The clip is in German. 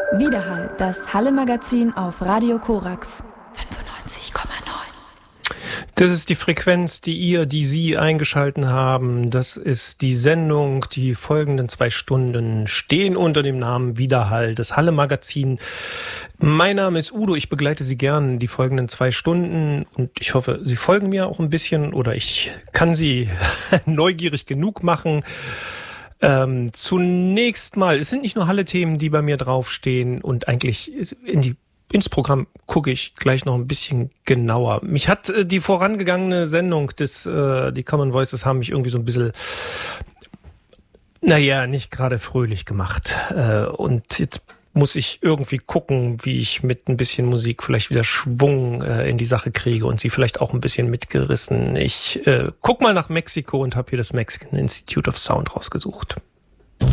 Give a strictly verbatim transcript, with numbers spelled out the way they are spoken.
Widerhall, das Halle-Magazin auf Radio Korax fünfundneunzig Komma neun. Das ist die Frequenz, die ihr, die Sie eingeschalten haben. Das ist die Sendung. Die folgenden zwei Stunden stehen unter dem Namen Widerhall, das Halle-Magazin. Mein Name ist Udo. Ich begleite Sie gern die folgenden zwei Stunden und ich hoffe, Sie folgen mir auch ein bisschen oder ich kann Sie neugierig genug machen. Ähm, zunächst mal, es sind nicht nur Halle-Themen, die bei mir draufstehen und eigentlich in die ins Programm gucke ich gleich noch ein bisschen genauer. Mich hat äh, die vorangegangene Sendung des äh, die Common Voices haben mich irgendwie so ein bisschen, naja, nicht gerade fröhlich gemacht. Äh, und jetzt muss ich irgendwie gucken, wie ich mit ein bisschen Musik vielleicht wieder Schwung äh, in die Sache kriege und sie vielleicht auch ein bisschen mitgerissen. Ich äh, guck mal nach Mexiko und habe hier das Mexican Institute of Sound rausgesucht.